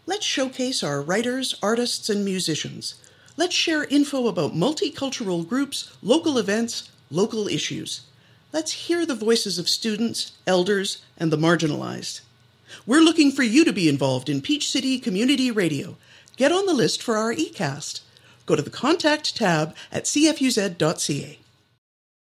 Let's showcase our writers, artists, and musicians. Let's share info about multicultural groups, local events, local issues. Let's hear the voices of students, elders, and the marginalized. We're looking for you to be involved in Peach City Community Radio. Get on the list for our eCast. Go to the Contact tab at cfuz.ca.